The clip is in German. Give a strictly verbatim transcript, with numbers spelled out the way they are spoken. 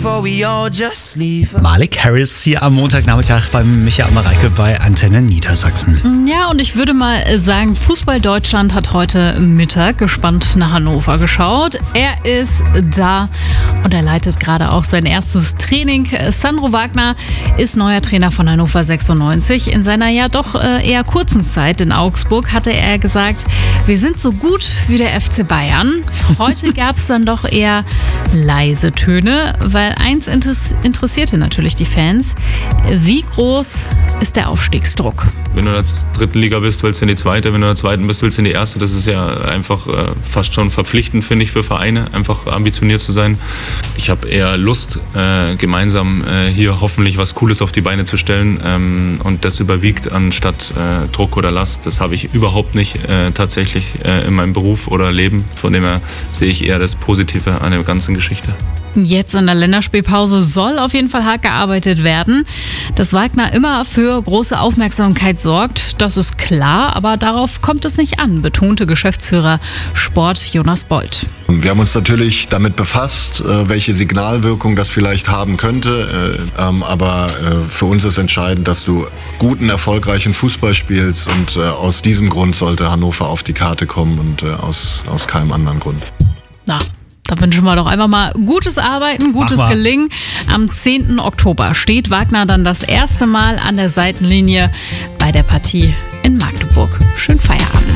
before we all just leave. Malik Harris hier am Montagnachmittag beim Michael Mareike bei Antenne Niedersachsen. Ja, und ich würde mal sagen, Fußball Deutschland hat heute Mittag gespannt nach Hannover geschaut. Er ist da und er leitet gerade auch sein erstes Training. Sandro Wagner ist neuer Trainer von Hannover sechsundneunzig. In seiner ja doch eher kurzen Zeit in Augsburg hatte er gesagt, wir sind so gut wie der F C Bayern. Heute gab es dann doch eher leise Töne, weil eins interessierte natürlich die Fans. Wie groß ist der Aufstiegsdruck? Wenn du in der dritten Liga bist, willst du in die zweite. Wenn du in der zweiten bist, willst du in die erste. Das ist ja einfach äh, fast schon verpflichtend, finde ich, für Vereine, einfach ambitioniert zu sein. Ich habe eher Lust, äh, gemeinsam äh, hier hoffentlich was Cooles auf die Beine zu stellen. Ähm, und das überwiegt anstatt äh, Druck oder Last. Das habe ich überhaupt nicht äh, tatsächlich äh, in meinem Beruf oder Leben. Von dem her sehe ich eher das Positive an der ganzen Geschichte. Jetzt in der Länderspielpause soll auf jeden Fall hart gearbeitet werden. Dass Wagner immer für große Aufmerksamkeit sorgt, das ist klar, aber darauf kommt es nicht an, betonte Geschäftsführer Sport Jonas Bold. Wir haben uns natürlich damit befasst, welche Signalwirkung das vielleicht haben könnte, aber für uns ist entscheidend, dass du guten, erfolgreichen Fußball spielst und aus diesem Grund sollte Hannover auf die Karte kommen und aus, aus keinem anderen Grund. Na. Da wünschen wir doch einfach mal gutes Arbeiten, gutes Gelingen. Am zehnten Oktober steht Wagner dann das erste Mal an der Seitenlinie bei der Partie in Magdeburg. Schönen Feierabend.